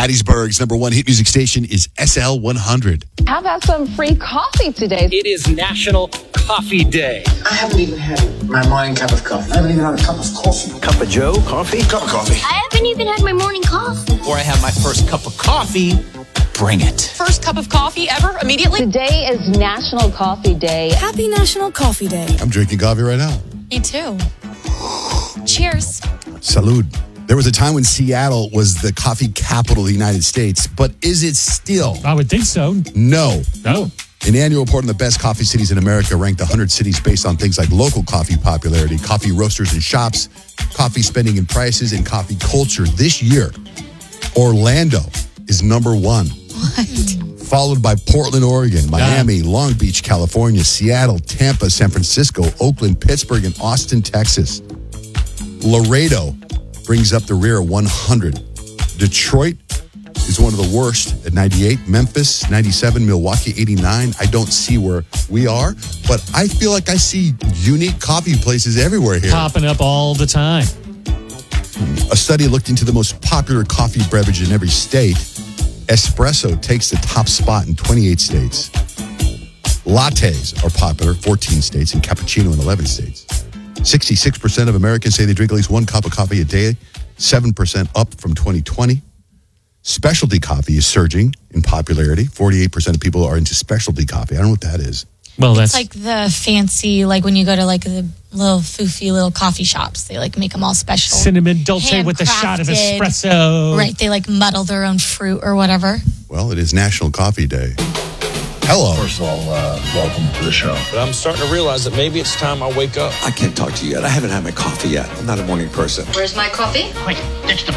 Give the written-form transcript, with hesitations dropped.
Hattiesburg's number one hit music station is SL 100. How about some free coffee today? It is National Coffee Day. I haven't even had my morning cup of coffee. I haven't even had a cup of coffee. Cup of Joe coffee? Cup of coffee. I haven't even had my morning coffee. Before I have my first cup of coffee, bring it. First cup of coffee ever, immediately? Today is National Coffee Day. Happy National Coffee Day. I'm drinking coffee right now. Me too. Cheers. Salud. There was a time when Seattle was the coffee capital of the United States, but is it still? I would think so. No. No. An annual report on the best coffee cities in America ranked 100 cities based on things like local coffee popularity, coffee roasters and shops, coffee spending and prices, and coffee culture. This year, Orlando is number one. What? Followed by Portland, Oregon, Miami, Long Beach, California, Seattle, Tampa, San Francisco, Oakland, Pittsburgh, and Austin, Texas. Laredo brings up the rear at 100. Detroit is one of the worst at 98. Memphis, 97. Milwaukee, 89. I don't see where we are, but I feel like I see unique coffee places everywhere here. Popping up all the time. A study looked into the most popular coffee beverage in every state. Espresso takes the top spot in 28 states. Lattes are popular, 14 states, and cappuccino in 11 states. 66% of Americans say they drink at least one cup of coffee a day, 7% up from 2020. Specialty coffee is surging in popularity. 48% of people are into specialty coffee. I don't know what that is. Well, that's It's like the fancy, like when you go to like the little foofy little coffee shops, they like make them all special. cinnamon dolce with a shot of Handcrafted. espresso. Right, they like muddle their own fruit or whatever. Well, it is National Coffee Day. Hello. First of all, welcome to the show. But I'm starting to realize that maybe it's time I wake up. I can't talk to you yet. I haven't had my coffee yet. I'm not a morning person. Where's my coffee? Wait, it's the